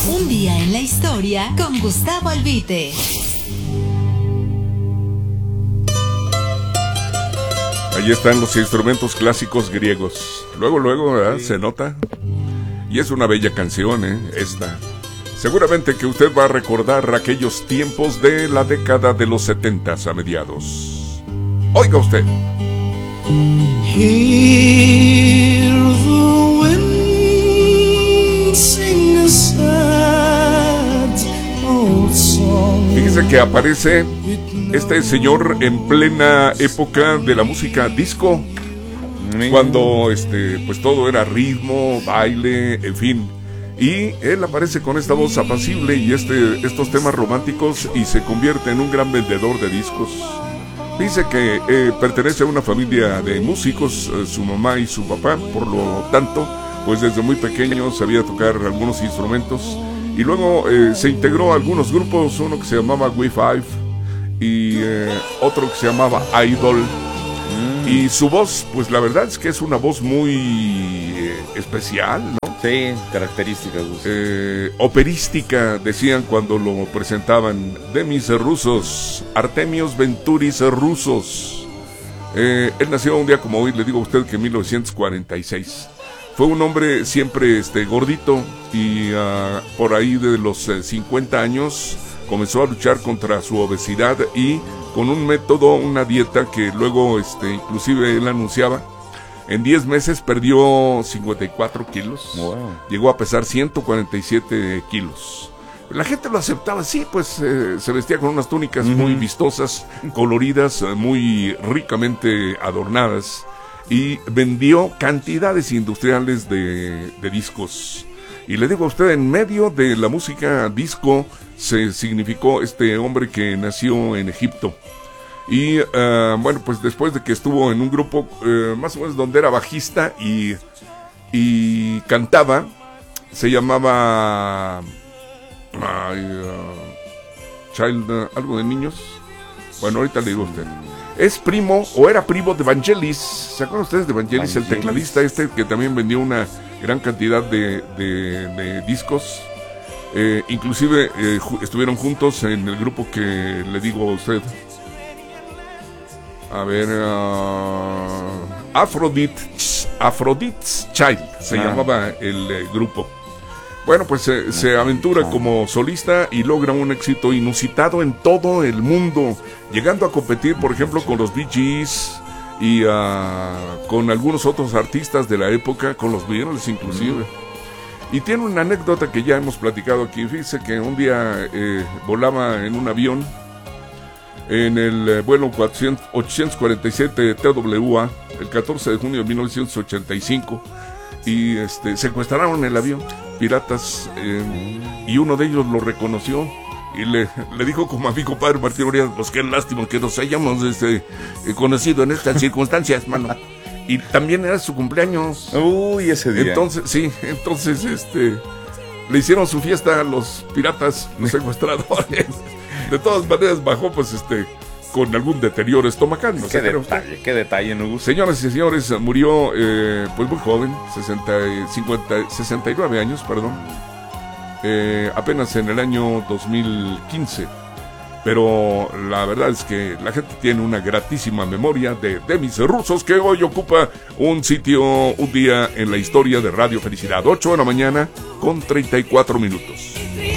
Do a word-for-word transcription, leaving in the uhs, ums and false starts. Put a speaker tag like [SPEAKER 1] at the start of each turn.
[SPEAKER 1] Un día en la historia con Gustavo Albite.
[SPEAKER 2] Ahí están los instrumentos clásicos griegos. Luego, luego, ¿verdad? Sí. Se nota. Y es una bella canción, ¿eh? Esta. Seguramente que usted va a recordar aquellos tiempos de la década de los setentas a mediados. Oiga usted.
[SPEAKER 3] Hear the wind sing a sad old song.
[SPEAKER 2] Fíjese que aparece este señor en plena época de la música disco, cuando este, pues todo era ritmo, baile, en fin. Y él aparece con esta voz apacible y este, estos temas románticos y se convierte en un gran vendedor de discos. Dice que eh, pertenece a una familia de músicos, eh, su mamá y su papá, por lo tanto, pues desde muy pequeño sabía tocar algunos instrumentos y luego eh, se integró a algunos grupos, uno que se llamaba We Five y eh, otro que se llamaba Idol. Mm. Y su voz, pues la verdad es que es una voz muy eh, especial, ¿no?
[SPEAKER 4] Sí, características.
[SPEAKER 2] Eh, operística, decían cuando lo presentaban. Demis rusos, Artemios Venturis rusos. Eh, él nació un día como hoy, le digo a usted que en mil novecientos cuarenta y seis. Fue un hombre siempre este, gordito y uh, por ahí de los eh, cincuenta años comenzó a luchar contra su obesidad y con un método, una dieta que luego este, inclusive él anunciaba. En diez meses perdió cincuenta y cuatro kilos. Wow. Llegó a pesar ciento cuarenta y siete kilos. La gente lo aceptaba, sí, pues eh, se vestía con unas túnicas uh-huh. muy vistosas, coloridas, muy ricamente adornadas. Y vendió cantidades industriales de, de discos. Y le digo a usted, en medio de la música disco se significó este hombre que nació en Egipto. Y uh, bueno, pues después de que estuvo en un grupo uh, más o menos donde era bajista y, y cantaba, se llamaba ay, uh, Child, uh, algo de niños. Bueno, ahorita le digo a usted. Es primo o era primo de Vangelis. ¿Se acuerdan ustedes de Vangelis, Vangelis, el tecladista este que también vendió una gran cantidad de, de, de discos? Eh, inclusive eh, ju- estuvieron juntos en el grupo que le digo a usted. A ver, uh, Aphrodite's, Aphrodite's Child se ah. llamaba el eh, grupo. Bueno, pues eh, se aventura como solista y logra un éxito inusitado en todo el mundo, llegando a competir, por ejemplo, con los Bee Gees y uh, con algunos otros artistas de la época, con los Beatles inclusive. Mm. Y tiene una anécdota que ya hemos platicado aquí. Fíjese que un día eh, volaba en un avión en el eh, vuelo ochocientos cuarenta y siete T W A el catorce de junio de mil novecientos ochenta y cinco y este, secuestraron el avión piratas eh, y uno de ellos lo reconoció y le, le dijo como a mi compadre Martín Urias, pues qué lástima que nos hayamos este, eh, conocido en estas circunstancias, mano. Y también era su cumpleaños.
[SPEAKER 4] Uy, ese día.
[SPEAKER 2] Entonces, sí, entonces este le hicieron su fiesta a los piratas, los secuestradores. De todas maneras bajó pues este con algún deterioro estomacal. No
[SPEAKER 4] qué
[SPEAKER 2] sé,
[SPEAKER 4] detalle, qué detalle, ¿no?
[SPEAKER 2] Señoras y señores, murió eh, pues muy joven, sesenta, cincuenta, sesenta y nueve años, perdón, eh, apenas en el año dos mil quince. Pero la verdad es que la gente tiene una gratísima memoria de Demis rusos, que hoy ocupa un sitio, un día en la historia de Radio Felicidad. ocho de la mañana con treinta y cuatro minutos.